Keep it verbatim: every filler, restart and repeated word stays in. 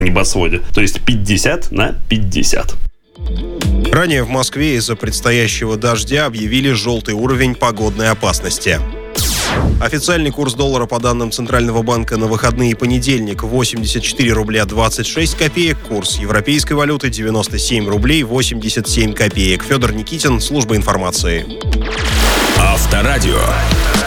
небосводе. То есть пятьдесят на пятьдесят. Ранее в Москве из-за предстоящего дождя объявили желтый уровень погодной опасности. Официальный курс доллара по данным Центрального банка на выходные и понедельник восемьдесят четыре рубля двадцать шесть копеек. Курс европейской валюты девяносто семь рублей восемьдесят семь копеек. Федор Никитин, служба информации. Авторадио.